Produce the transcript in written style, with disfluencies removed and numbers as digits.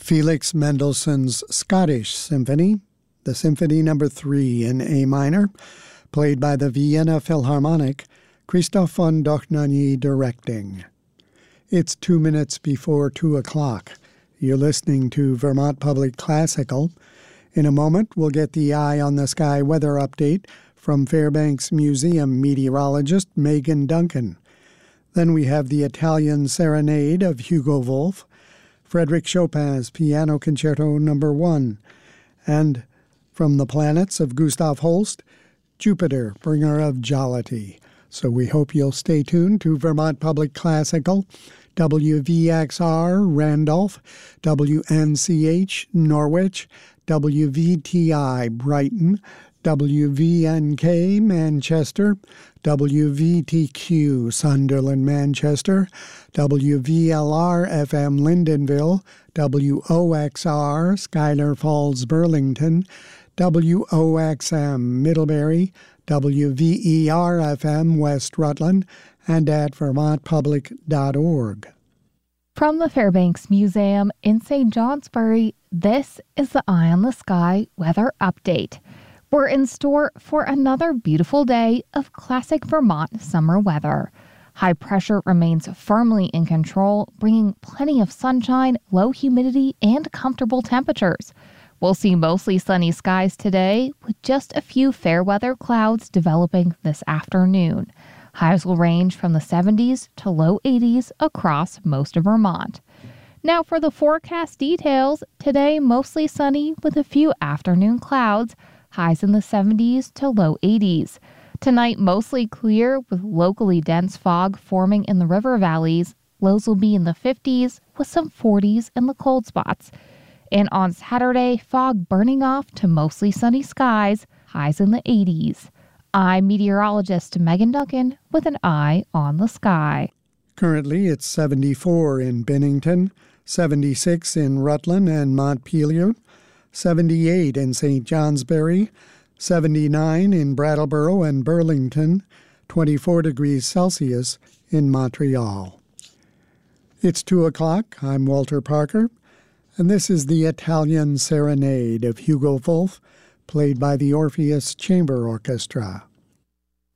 Felix Mendelssohn's Scottish Symphony, the Symphony No. 3 in A minor, played by the Vienna Philharmonic, Christoph von Dohnanyi directing. It's 2 minutes before 2 o'clock. You're listening to Vermont Public Classical. In a moment, we'll get the Eye on the Sky weather update from Fairbanks Museum meteorologist Megan Duncan. Then we have the Italian Serenade of Hugo Wolf, Frédéric Chopin's Piano Concerto No. 1, and from the planets of Gustav Holst, Jupiter, bringer of jollity. So we hope you'll stay tuned to Vermont Public Classical, WVXR Randolph, WNCH Norwich, WVTI Brighton, WVNK Manchester, WVTQ Sunderland Manchester, WVLR FM Lyndonville, WOXR Schuyler Falls Burlington, WOXM Middlebury, WVER FM West Rutland, and at vermontpublic.org. From the Fairbanks Museum in St. Johnsbury, this is the Eye on the Sky weather update. We're in store for another beautiful day of classic Vermont summer weather. High pressure remains firmly in control, bringing plenty of sunshine, low humidity, and comfortable temperatures. We'll see mostly sunny skies today, with just a few fair weather clouds developing this afternoon. Highs will range from the 70s to low 80s across most of Vermont. Now for the forecast details, today mostly sunny with a few afternoon clouds, highs in the 70s to low 80s. Tonight mostly clear with locally dense fog forming in the river valleys. Lows will be in the 50s with some 40s in the cold spots. And on Saturday, fog burning off to mostly sunny skies, highs in the 80s. I'm meteorologist Megan Duncan with an Eye on the Sky. Currently, it's 74 in Bennington, 76 in Rutland and Montpelier, 78 in St. Johnsbury, 79 in Brattleboro and Burlington, 24 degrees Celsius in Montreal. It's 2 o'clock. I'm Walter Parker, and this is the Italian Serenade of Hugo Wolf, played by the Orpheus Chamber Orchestra.